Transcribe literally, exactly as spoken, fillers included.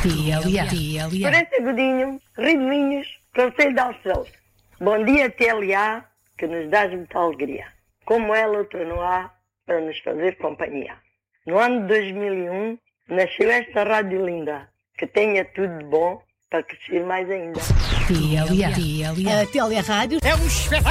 T L A. Parece agudinho, ridoinhos, conselho de Alceu. Bom dia, T L A, que nos dás muita alegria. Como ela, outra não há, para nos fazer companhia. No ano de dois mil e um, nasceu esta rádio linda, que tenha tudo de bom para crescer mais ainda. T L A. A T L A Rádio É um espetáculo!